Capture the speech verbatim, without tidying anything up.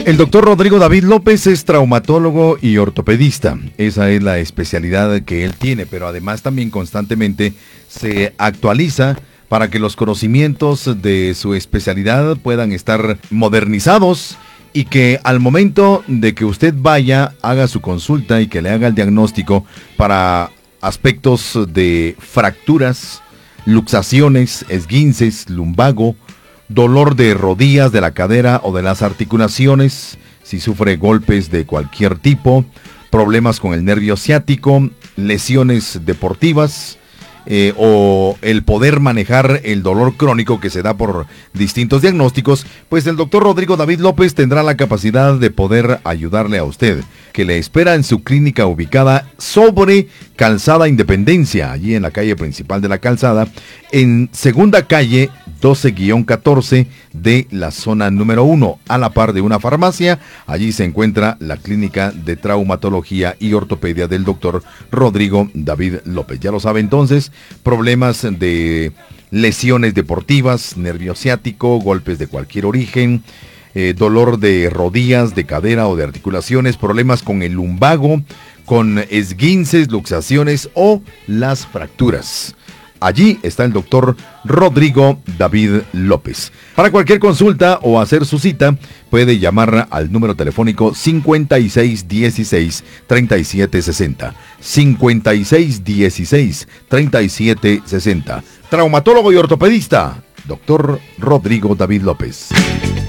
El doctor Rodrigo David López es traumatólogo y ortopedista. Esa es la especialidad que él tiene, pero además también constantemente se actualiza para que los conocimientos de su especialidad puedan estar modernizados y que al momento de que usted vaya, haga su consulta y que le haga el diagnóstico para aspectos de fracturas, luxaciones, esguinces, lumbago, dolor de rodillas, de la cadera o de las articulaciones, si sufre golpes de cualquier tipo, problemas con el nervio ciático, lesiones deportivas, eh, o el poder manejar el dolor crónico que se da por distintos diagnósticos, pues el doctor Rodrigo David López tendrá la capacidad de poder ayudarle a usted, que le espera en su clínica ubicada sobre Calzada Independencia, allí en la calle principal de la Calzada, en segunda calle doce catorce de la zona número uno, a la par de una farmacia. Allí se encuentra la clínica de traumatología y ortopedia del doctor Rodrigo David López. Ya lo sabe entonces, problemas de lesiones deportivas, nervio ciático, golpes de cualquier origen, eh, dolor de rodillas, de cadera o de articulaciones, problemas con el lumbago, con esguinces, luxaciones o las fracturas. Allí está el doctor Rodrigo David López. Para cualquier consulta o hacer su cita, puede llamar al número telefónico cincuenta y seis dieciséis treinta y siete sesenta. cincuenta y seis dieciséis treinta y siete sesenta. Traumatólogo y ortopedista, doctor Rodrigo David López.